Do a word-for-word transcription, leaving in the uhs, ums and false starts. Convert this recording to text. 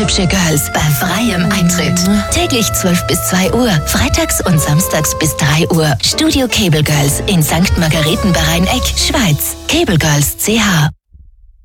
bildhübsche Girls bei freiem Eintritt. Täglich zwölf bis zwei Uhr, freitags und samstags bis drei Uhr. Studio Cable Girls in Sankt Margarethen bei Rhein-Eck, Schweiz. Cable Girls punkt c h